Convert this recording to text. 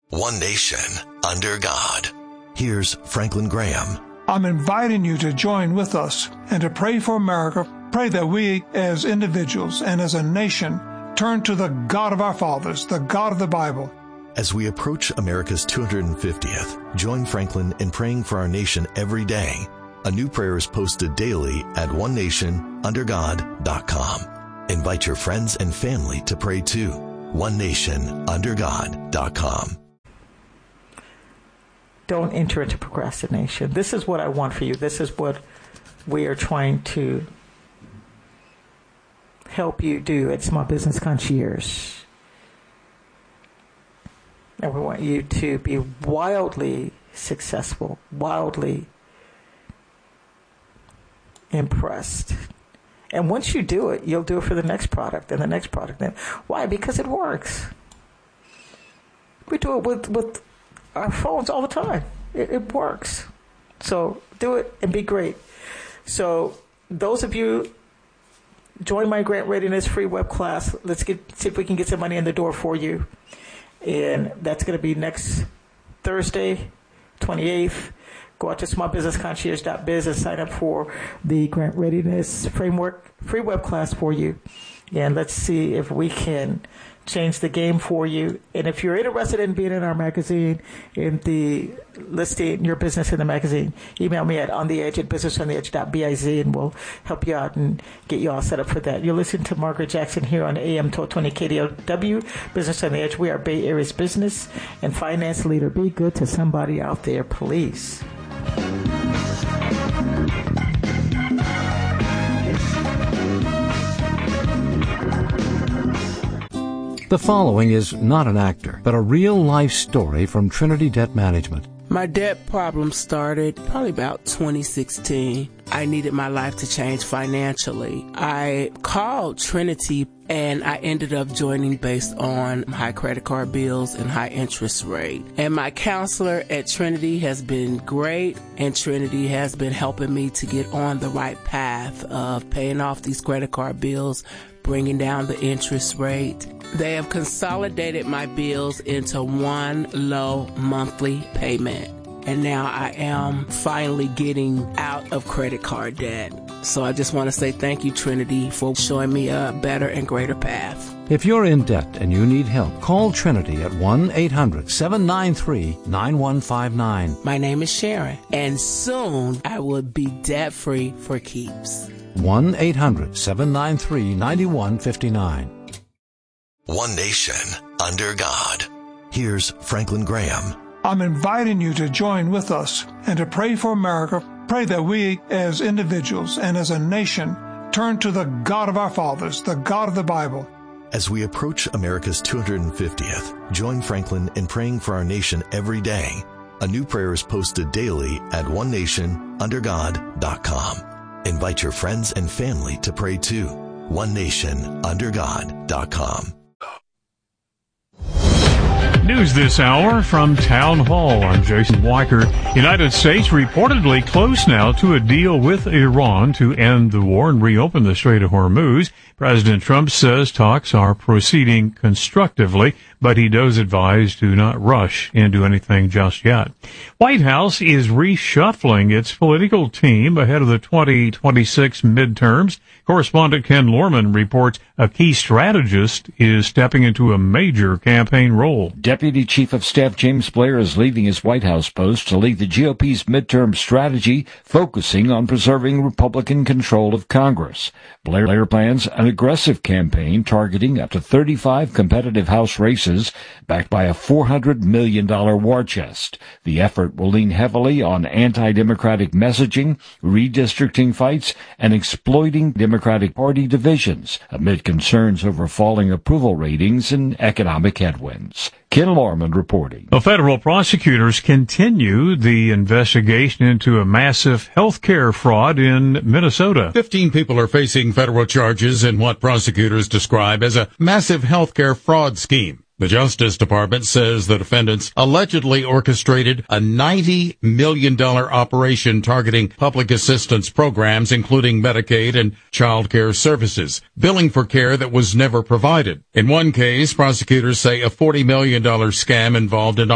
One nation, under God. Here's Franklin Graham. I'm inviting you to join with us and to pray for America. Pray that we as individuals and as a nation turn to the God of our fathers, the God of the Bible. As we approach America's 250th, join Franklin in praying for our nation every day. A new prayer is posted daily at onenationundergod.com. Invite your friends and family to pray too. onenationundergod.com. Don't enter into procrastination. This is what I want for you. This is what we are trying to help you do at Small Business Concierge. And we want you to be wildly successful, wildly impressed. And once you do it, you'll do it for the next product and the next product. And why? Because it works. We do it with our phones all the time. It works. So do it and be great. So those of you, join my Grant Readiness free web class. Let's see if we can get some money in the door for you. And that's going to be next Thursday, 28th. Go out to smallbusinessconcierge.biz and sign up for the Grant Readiness Framework free web class for you. And let's see if we can change the game for you. And if you're interested in being in our magazine, in the listing your business in the magazine, email me at ontheedge@businessontheedge.biz and we'll help you out and get you all set up for that. You're listening to Margaret Jackson here on AM 1220 KDOW, Business on the Edge. We are Bay Area's business and finance leader. Be good to somebody out there, please. The following is not an actor, but a real-life story from Trinity Debt Management. My debt problem started probably about 2016. I needed my life to change financially. I called Trinity and I ended up joining based on high credit card bills and high interest rate. And my counselor at Trinity has been great, and Trinity has been helping me to get on the right path of paying off these credit card bills, bringing down the interest rate. They have consolidated my bills into one low monthly payment. And now I am finally getting out of credit card debt. So I just want to say thank you, Trinity, for showing me a better and greater path. If you're in debt and you need help, call Trinity at 1-800-793-9159. My name is Sharon, and soon I will be debt-free for keeps. 1-800-793-9159. One nation, under God. Here's Franklin Graham. I'm inviting you to join with us and to pray for America. Pray that we as individuals and as a nation turn to the God of our fathers, the God of the Bible. As we approach America's 250th, join Franklin in praying for our nation every day. A new prayer is posted daily at onenationundergod.com. Invite your friends and family to pray too. onenationundergod.com. News this hour from Town Hall. I'm Jason Weicker. United States reportedly close now to a deal with Iran to end the war and reopen the Strait of Hormuz. President Trump says talks are proceeding constructively, but he does advise to not rush into anything just yet. White House is reshuffling its political team ahead of the 2026 midterms. Correspondent Ken Lorman reports a key strategist is stepping into a major campaign role. Deputy Chief of Staff James Blair is leaving his White House post to lead the GOP's midterm strategy, focusing on preserving Republican control of Congress. Blair plans an aggressive campaign targeting up to 35 competitive House races, backed by a $400 million war chest. The effort will lean heavily on anti-democratic messaging, redistricting fights, and exploiting Democratic Party divisions amid concerns over falling approval ratings and economic headwinds. Ken Lorman reporting. The federal prosecutors continue the investigation into a massive health care fraud in Minnesota. 15 people are facing federal charges in what prosecutors describe as a massive health care fraud scheme. The Justice Department says the defendants allegedly orchestrated a $90 million operation targeting public assistance programs, including Medicaid and child care services, billing for care that was never provided. In one case, prosecutors say a $40 million scam involved in